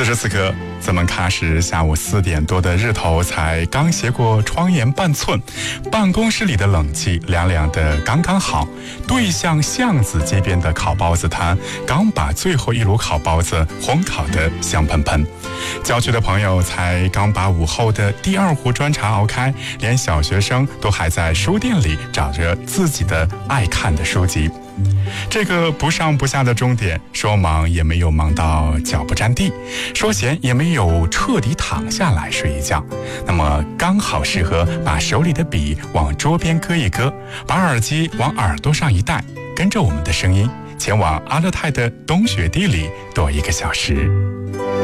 此时此刻，咱们喀什下午4点多的日头才刚斜过窗沿半寸，办公室里的冷气凉凉的刚刚好，对向巷子街边的烤包子摊刚把最后一炉烤包子烘烤得香喷喷，郊区的朋友才刚把午后的第2壶砖茶熬开，连小学生都还在书店里找着自己的爱看的书籍。这个不上不下的终点，说忙也没有忙到脚不沾地，说闲也没有彻底躺下来睡一觉，那么刚好适合把手里的笔往桌边搁一搁，把耳机往耳朵上一戴，跟着我们的声音前往阿勒泰的冬雪地里躲1个小时。